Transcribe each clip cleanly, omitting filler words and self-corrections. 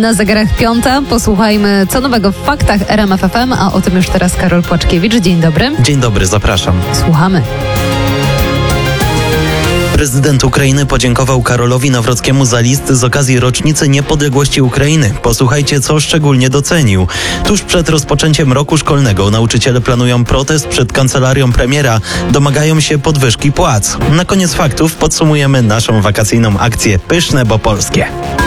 Na zegarach 5. Posłuchajmy, co nowego w faktach RMF FM, a o tym już teraz Karol Płaczkiewicz. Dzień dobry. Dzień dobry, zapraszam. Słuchamy. Prezydent Ukrainy podziękował Karolowi Nawrockiemu za list z okazji rocznicy niepodległości Ukrainy. Posłuchajcie, co szczególnie docenił. Tuż przed rozpoczęciem roku szkolnego nauczyciele planują protest przed kancelarią premiera. Domagają się podwyżki płac. Na koniec faktów podsumujemy naszą wakacyjną akcję Pyszne, bo polskie.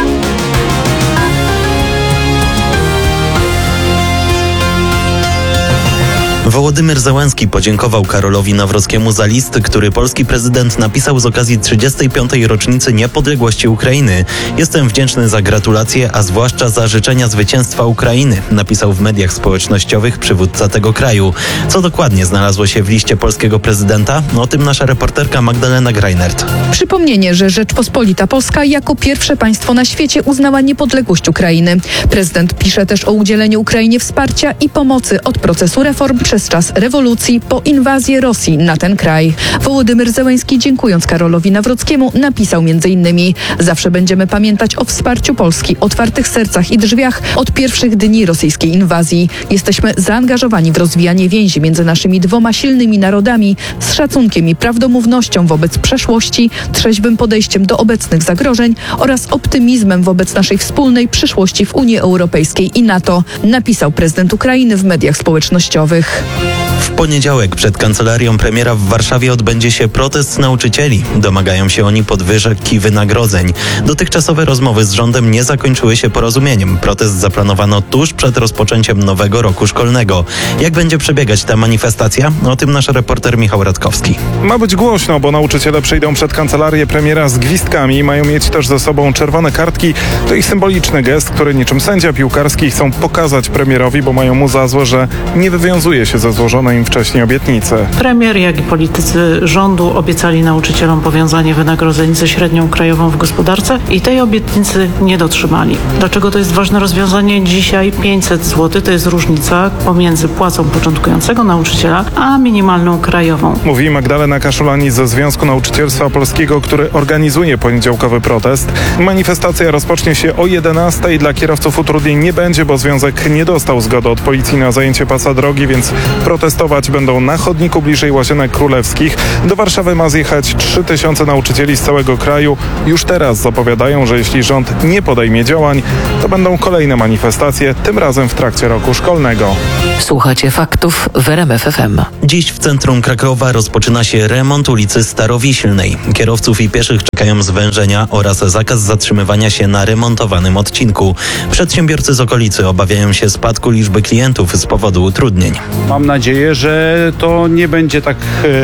Wołodymyr Zełenski podziękował Karolowi Nawrockiemu za list, który polski prezydent napisał z okazji 35. rocznicy niepodległości Ukrainy. Jestem wdzięczny za gratulacje, a zwłaszcza za życzenia zwycięstwa Ukrainy, napisał w mediach społecznościowych przywódca tego kraju. Co dokładnie znalazło się w liście polskiego prezydenta? O tym nasza reporterka Magdalena Greinert. Przypomnienie, że Rzeczpospolita Polska jako pierwsze państwo na świecie uznała niepodległość Ukrainy. Prezydent pisze też o udzieleniu Ukrainie wsparcia i pomocy od procesu reform przez czas rewolucji po inwazję Rosji na ten kraj. Wołodymyr Zełenski, dziękując Karolowi Nawrockiemu, napisał m.in.: zawsze będziemy pamiętać o wsparciu Polski, otwartych sercach i drzwiach od pierwszych dni rosyjskiej inwazji. Jesteśmy zaangażowani w rozwijanie więzi między naszymi dwoma silnymi narodami z szacunkiem i prawdomównością wobec przeszłości, trzeźwym podejściem do obecnych zagrożeń oraz optymizmem wobec naszej wspólnej przyszłości w Unii Europejskiej i NATO, napisał prezydent Ukrainy w mediach społecznościowych. W poniedziałek przed kancelarią premiera w Warszawie odbędzie się protest nauczycieli. Domagają się oni podwyżek i wynagrodzeń. Dotychczasowe rozmowy z rządem nie zakończyły się porozumieniem. Protest zaplanowano tuż przed rozpoczęciem nowego roku szkolnego. Jak będzie przebiegać ta manifestacja? O tym nasz reporter Michał Radkowski. Ma być głośno, bo nauczyciele przyjdą przed kancelarię premiera z gwizdkami. Mają mieć też ze sobą czerwone kartki. To ich symboliczny gest, który niczym sędzia piłkarski chcą pokazać premierowi, bo mają mu za złe, że nie wywiązuje się ze złożonej im wcześniej obietnicy. Premier, jak i politycy rządu obiecali nauczycielom powiązanie wynagrodzeń ze średnią krajową w gospodarce i tej obietnicy nie dotrzymali. Dlaczego to jest ważne rozwiązanie? Dzisiaj 500 zł to jest różnica pomiędzy płacą początkującego nauczyciela a minimalną krajową. Mówi Magdalena Kaszulani ze Związku Nauczycielstwa Polskiego, który organizuje poniedziałkowy protest. Manifestacja rozpocznie się o 11:00. Dla kierowców utrudnień nie będzie, bo związek nie dostał zgody od policji na zajęcie pasa drogi, więc protestować będą na chodniku bliżej Łazienek Królewskich. Do Warszawy ma zjechać 3000 nauczycieli z całego kraju. Już teraz zapowiadają, że jeśli rząd nie podejmie działań, to będą kolejne manifestacje, tym razem w trakcie roku szkolnego. Słuchacie faktów w RMF FM. Dziś w centrum Krakowa rozpoczyna się remont ulicy Starowiślnej. Kierowców i pieszych czekają zwężenia oraz zakaz zatrzymywania się na remontowanym odcinku. Przedsiębiorcy z okolicy obawiają się spadku liczby klientów z powodu utrudnień. Mam nadzieję, że to nie będzie tak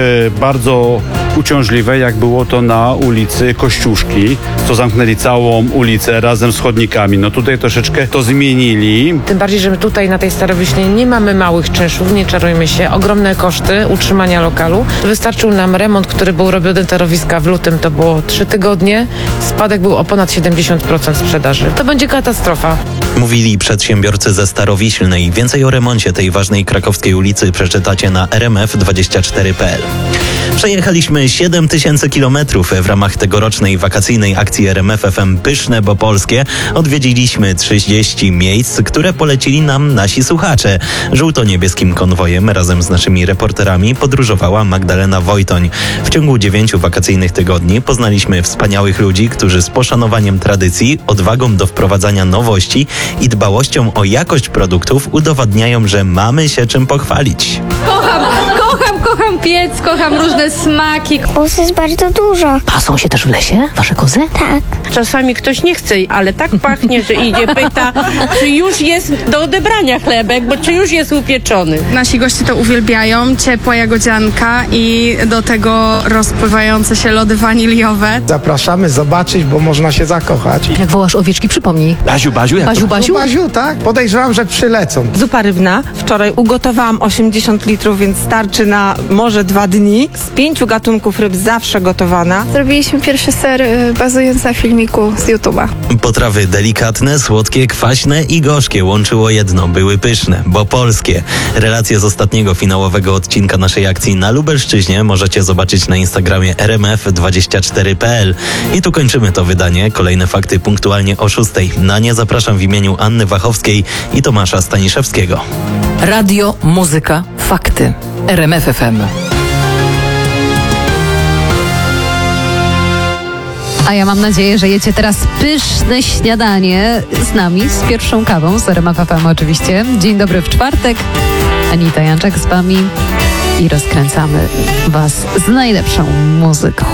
bardzo uciążliwe, jak było to na ulicy Kościuszki, co zamknęli całą ulicę razem z chodnikami. No tutaj troszeczkę to zmienili. Tym bardziej, że my tutaj na tej Starowiślnej nie mamy małych czynszów, nie czarujmy się, ogromne koszty utrzymania lokalu. Wystarczył nam remont, który był robiony torowiska w lutym, to było 3 tygodnie. Spadek był o ponad 70% sprzedaży. To będzie katastrofa. Mówili przedsiębiorcy ze Starowiślnej. Więcej o remoncie tej ważnej krakowskiej ulicy przeczytacie na rmf24.pl. Przejechaliśmy 7000 kilometrów w ramach tegorocznej wakacyjnej akcji RMF FM Pyszne, bo polskie. Odwiedziliśmy 30 miejsc, które polecili nam nasi słuchacze. Żółto-niebieskim konwojem razem z naszymi reporterami podróżowała Magdalena Wojtoń. W ciągu 9 wakacyjnych tygodni poznaliśmy wspaniałych ludzi, którzy z poszanowaniem tradycji, odwagą do wprowadzania nowości i dbałością o jakość produktów udowadniają, że mamy się czym pochwalić. Kocham piec, kocham różne smaki. Kóz jest bardzo dużo. Pasą się też w lesie wasze kozy? Tak. Czasami ktoś nie chce, ale tak pachnie, że idzie, pyta, czy już jest do odebrania chlebek, bo czy już jest upieczony. Nasi goście to uwielbiają, ciepła jagodzianka i do tego rozpływające się lody waniliowe. Zapraszamy zobaczyć, bo można się zakochać. Jak wołasz owieczki, przypomnij. Baziu, Baziu, tak? Podejrzewam, że przylecą. Zupa rybna. Wczoraj ugotowałam 80 litrów, więc starczy na może 2 dni. Z 5 gatunków ryb zawsze gotowana. Zrobiliśmy pierwszy ser bazując na filmiku z YouTube'a. Potrawy delikatne, słodkie, kwaśne i gorzkie łączyło jedno. Były pyszne, bo polskie. Relacje z ostatniego finałowego odcinka naszej akcji na Lubelszczyźnie możecie zobaczyć na Instagramie rmf24.pl. I tu kończymy to wydanie. Kolejne fakty punktualnie o 6:00. Na nie zapraszam w imieniu Anny Wachowskiej i Tomasza Staniszewskiego. Radio, muzyka, fakty. RMF FM. A ja mam nadzieję, że jecie teraz pyszne śniadanie z nami, z pierwszą kawą, z RMF FM oczywiście. Dzień dobry w czwartek. Anita Janczak z wami i rozkręcamy was z najlepszą muzyką.